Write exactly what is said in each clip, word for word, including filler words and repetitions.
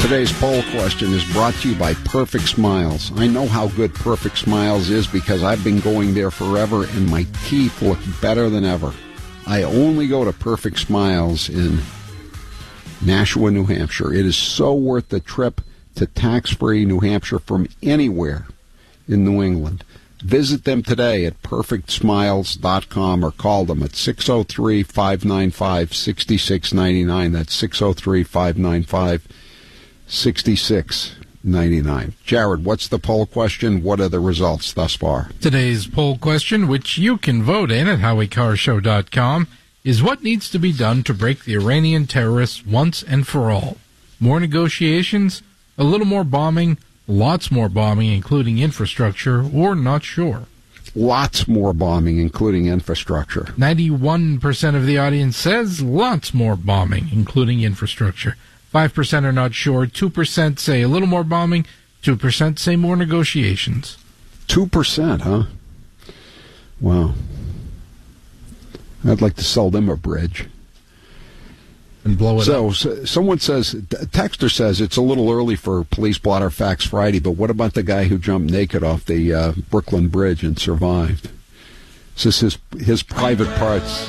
Today's poll question is brought to you by Perfect Smiles. I know how good Perfect Smiles is because I've been going there forever and my teeth look better than ever. I only go to Perfect Smiles in Nashua, New Hampshire. It is so worth the trip to tax-free New Hampshire from anywhere in New England. Visit them today at perfect smiles dot com or call them at six oh three, five nine five, six six nine nine. That's six oh three, five nine five, six six nine nine. Jared, what's the poll question? What are the results thus far? Today's poll question, which you can vote in at howie carr show dot com, is what needs to be done to break the Iranian terrorists once and for all? More negotiations? A little more bombing? Lots more bombing, including infrastructure, or not sure? Lots more bombing, including infrastructure. ninety-one percent of the audience says lots more bombing, including infrastructure. five percent are not sure. two percent say a little more bombing. two percent say more negotiations. two percent, huh? Wow. I'd like to sell them a bridge. And blow it so, up. So, someone says, a texter says, it's a little early for Police Blotter Facts Friday, but what about the guy who jumped naked off the uh, Brooklyn Bridge and survived? Is this his, his private parts?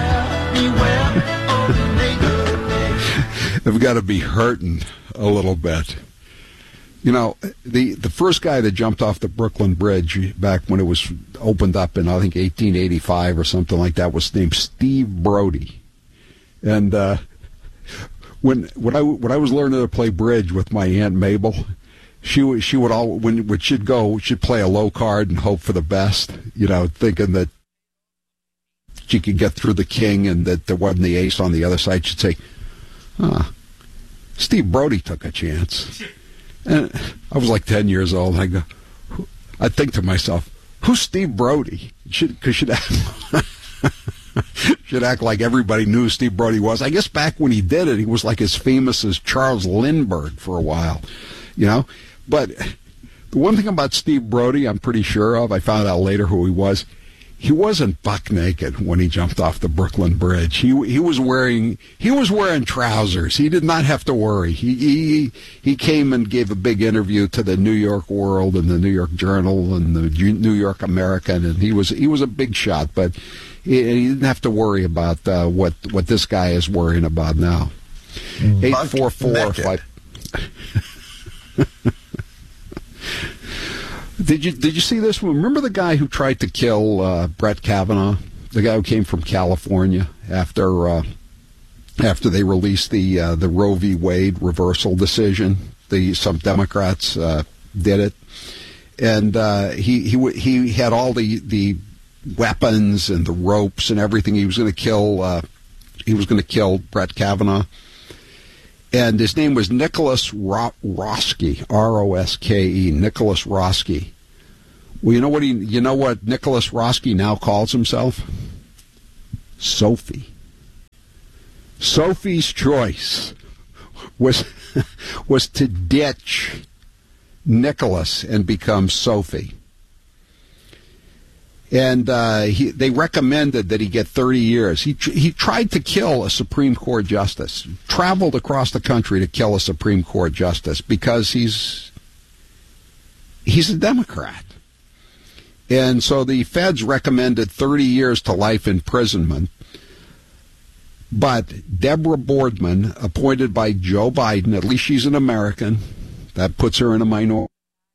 They've got to be hurting a little bit. You know, the, the first guy that jumped off the Brooklyn Bridge back when it was opened up in, I think, eighteen eighty-five or something like that was named Steve Brody. And uh, when when I when I was learning to play bridge with my Aunt Mabel, she would she would all when when she'd go she'd play a low card and hope for the best, you know, thinking that she could get through the king and that there wasn't the ace on the other side. She'd say, "Ah, Steve Brody took a chance." And I was like ten years old. I go, I think to myself, "Who's Steve Brody?" Should because should should act like everybody knew who Steve Brody was. I guess back when he did it, he was like as famous as Charles Lindbergh for a while, you know. But the one thing about Steve Brody, I'm pretty sure of, I found out later who he was. He wasn't buck naked when he jumped off the Brooklyn Bridge. He he was wearing he was wearing trousers. He did not have to worry. He he he came and gave a big interview to the New York World and the New York Journal and the New York American, and he was he was a big shot. But he, he didn't have to worry about uh, what what this guy is worrying about now. Eight four four five. Did you did you see this one? Remember the guy who tried to kill uh, Brett Kavanaugh, the guy who came from California after uh, after they released the uh, the Roe v. Wade reversal decision? The some Democrats uh, did it, and uh, he he he had all the the weapons and the ropes and everything. He was going to kill uh, he was going to kill Brett Kavanaugh. And his name was Nicholas Ro- Roske, R O S K E, Nicholas Roske. Well, you know what he, you know what Nicholas Roske now calls himself? Sophie. Sophie's choice was was to ditch Nicholas and become Sophie. And uh, he, they recommended that he get thirty years. He he tried to kill a Supreme Court justice, traveled across the country to kill a Supreme Court justice because he's he's a Democrat. And so the feds recommended thirty years to life imprisonment. But Deborah Boardman, appointed by Joe Biden, at least she's an American, that puts her in a minority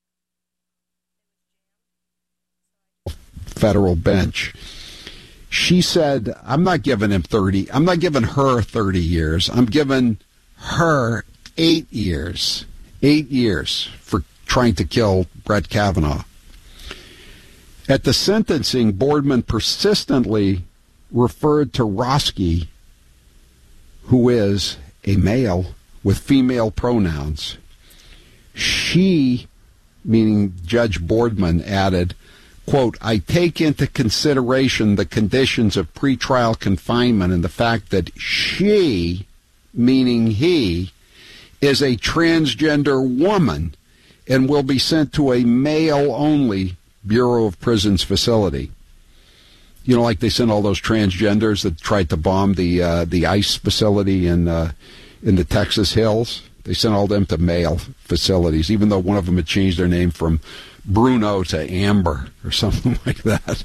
federal bench. She said, I'm not giving him thirty. I'm not giving her thirty years. I'm giving her eight years. Eight years for trying to kill Brett Kavanaugh. At the sentencing, Boardman persistently referred to Roske, who is a male with female pronouns. She, meaning Judge Boardman, added, quote, I take into consideration the conditions of pretrial confinement and the fact that she, meaning he, is a transgender woman and will be sent to a male-only Bureau of Prisons facility. You know, like they sent all those transgenders that tried to bomb the uh, the ICE facility in uh, in the Texas hills. They sent all them to male facilities, even though one of them had changed their name from Bruno to Amber or something like that.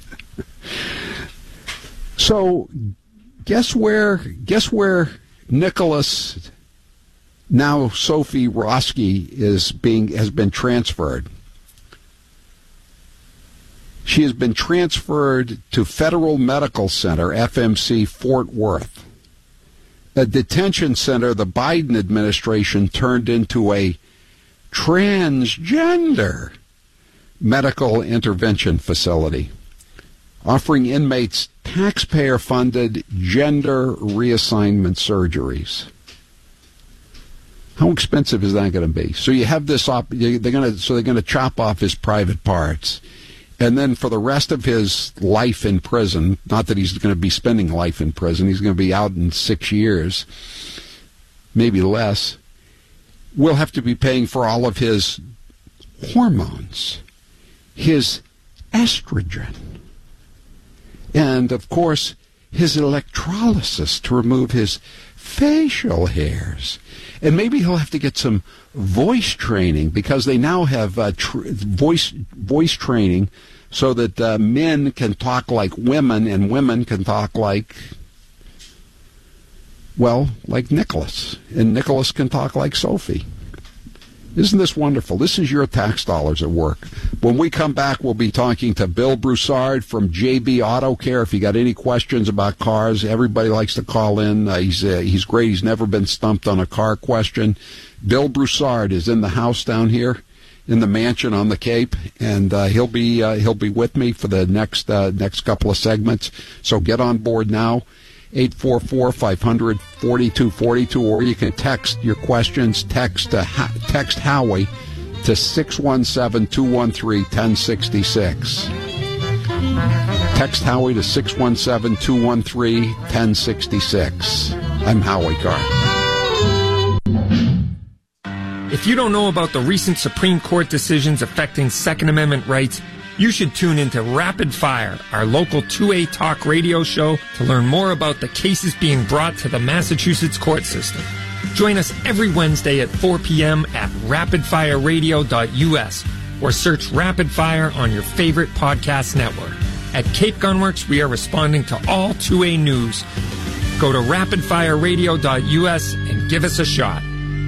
So, guess where? Guess where Nicholas, now Sophie Roski, is being has been transferred. She has been transferred to Federal Medical Center, F M C, Fort Worth, a detention center the Biden administration turned into a transgender medical intervention facility, offering inmates taxpayer-funded gender reassignment surgeries. How expensive is that going to be? So you have this op- they're going to so they're going to chop off his private parts. And then for the rest of his life in prison, not that he's going to be spending life in prison, he's going to be out in six years, maybe less, we'll have to be paying for all of his hormones, his estrogen, and, of course, his electrolysis to remove his facial hairs. And maybe he'll have to get some voice training, because they now have uh, tr- voice voice training so that uh, men can talk like women and women can talk like, well, like Nicholas. And Nicholas can talk like Sophie. Isn't this wonderful? This is your tax dollars at work. When we come back, we'll be talking to Bill Broussard from J B Auto Care. If you got any questions about cars, everybody likes to call in. Uh, he's uh, he's great. He's never been stumped on a car question. Bill Broussard is in the house down here in the mansion on the Cape, and uh, he'll be uh, he'll be with me for the next uh, next couple of segments. So get on board now. eight four four, five hundred, forty-two forty-two, or you can text your questions. Text uh, ha- text Howie to six one seven, two one three, one oh six six. Text Howie to six one seven, two one three, one oh six six. I'm Howie Carr. If you don't know about the recent Supreme Court decisions affecting Second Amendment rights, you should tune into Rapid Fire, our local two A talk radio show, to learn more about the cases being brought to the Massachusetts court system. Join us every Wednesday at four p.m. at rapid fire radio dot u s or search Rapid Fire on your favorite podcast network. At Cape Gunworks, we are responding to all two A news. Go to rapid fire radio dot u s and give us a shot.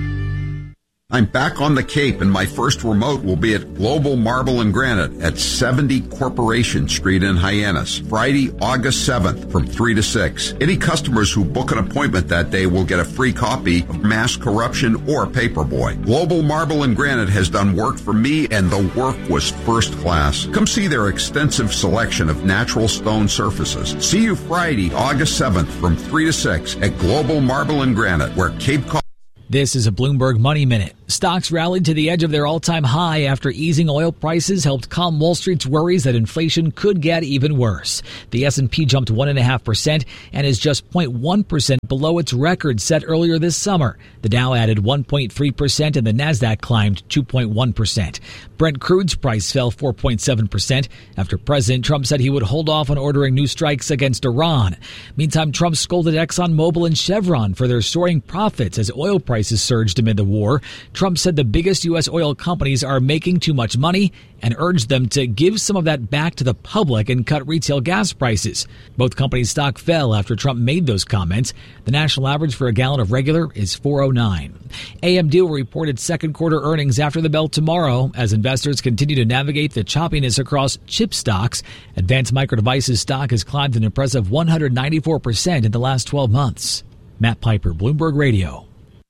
I'm back on the Cape, and my first remote will be at Global Marble and Granite at seventy Corporation Street in Hyannis, Friday, August seventh from three to six. Any customers who book an appointment that day will get a free copy of Mass Corruption or Paperboy. Global Marble and Granite has done work for me, and the work was first class. Come see their extensive selection of natural stone surfaces. See you Friday, August seventh from three to six at Global Marble and Granite, where Cape Cod. This is a Bloomberg Money Minute. Stocks rallied to the edge of their all-time high after easing oil prices helped calm Wall Street's worries that inflation could get even worse. The S and P jumped one point five percent and is just zero point one percent below its record set earlier this summer. The Dow added one point three percent and the Nasdaq climbed two point one percent. Brent crude's price fell four point seven percent after President Trump said he would hold off on ordering new strikes against Iran. Meantime, Trump scolded ExxonMobil and Chevron for their soaring profits as oil prices surged amid the war. Trump said the biggest U S oil companies are making too much money and urged them to give some of that back to the public and cut retail gas prices. Both companies' stock fell after Trump made those comments. The national average for a gallon of regular is four oh nine. A M D will report its second quarter earnings after the bell tomorrow as investors continue to navigate the choppiness across chip stocks. Advanced Micro Devices stock has climbed an impressive one hundred ninety-four percent in the last twelve months. Matt Piper, Bloomberg Radio.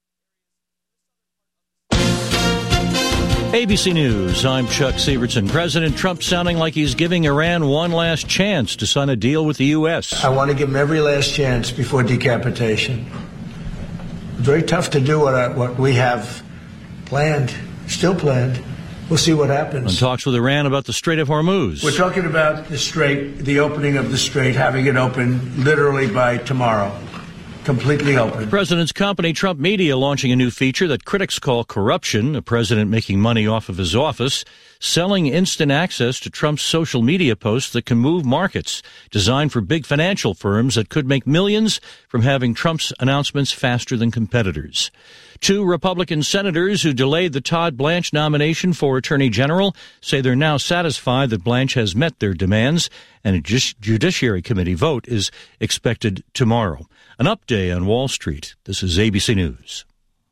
A B C News, I'm Chuck Sievertson. President Trump sounding like he's giving Iran one last chance to sign a deal with the U S. I want to give him every last chance before decapitation. Very tough to do what, I, what we have planned, still planned. We'll see what happens. On talks with Iran about the Strait of Hormuz. We're talking about the Strait, the opening of the Strait, having it open literally by tomorrow. completely open. The president's company, Trump Media, launching a new feature that critics call corruption, a president making money off of his office, selling instant access to Trump's social media posts that can move markets, designed for big financial firms that could make millions from having Trump's announcements faster than competitors. Two Republican senators who delayed the Todd Blanche nomination for Attorney General say they're now satisfied that Blanche has met their demands, and a Judiciary Committee vote is expected tomorrow. An update on Wall Street. This is A B C News.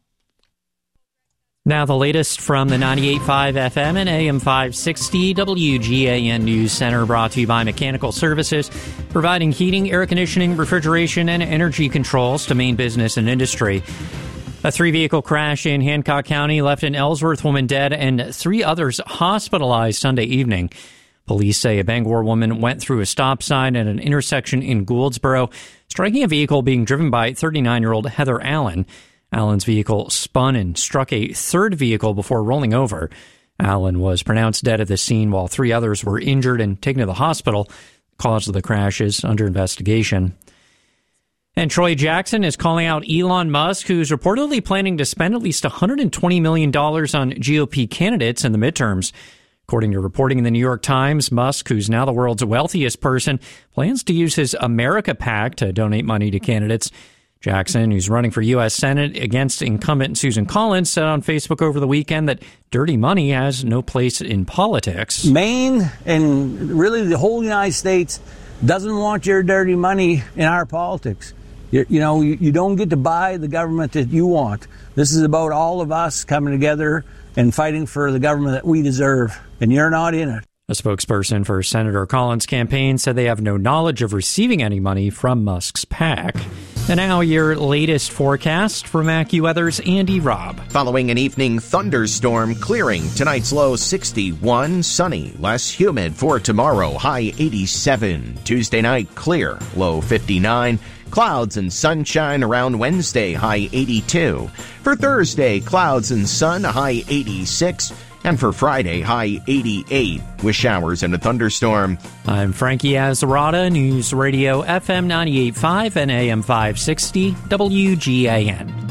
Now the latest from the ninety-eight point five F M and A M five sixty W G A N News Center, brought to you by Mechanical Services, providing heating, air conditioning, refrigeration, and energy controls to Maine business and industry. A three-vehicle crash in Hancock County left an Ellsworth woman dead and three others hospitalized Sunday evening. Police say a Bangor woman went through a stop sign at an intersection in Gouldsboro, striking a vehicle being driven by thirty-nine-year-old Heather Allen. Allen's vehicle spun and struck a third vehicle before rolling over. Allen was pronounced dead at the scene, while three others were injured and taken to the hospital. The cause of the crash is under investigation. And Troy Jackson is calling out Elon Musk, who's reportedly planning to spend at least one hundred twenty million dollars on G O P candidates in the midterms. According to reporting in the New York Times, Musk, who's now the world's wealthiest person, plans to use his America PAC to donate money to candidates. Jackson, who's running for U S Senate against incumbent Susan Collins, said on Facebook over the weekend that dirty money has no place in politics. Maine and really the whole United States doesn't want your dirty money in our politics. You, you know, you, you don't get to buy the government that you want. This is about all of us coming together and fighting for the government that we deserve, and you're not in it. A spokesperson for Senator Collins' campaign said they have no knowledge of receiving any money from Musk's PAC. And now your latest forecast from AccuWeather's Andy Robb. Following an evening thunderstorm clearing, tonight's low sixty-one, sunny, less humid for tomorrow, high eighty-seven. Tuesday night, clear, low fifty-nine. Clouds and sunshine around Wednesday, high eighty-two. For Thursday, clouds and sun, high eighty-six. And for Friday, high eighty-eight, with showers and a thunderstorm. I'm Frankie Azarada, News Radio F M ninety-eight point five and A M five sixty W G A N.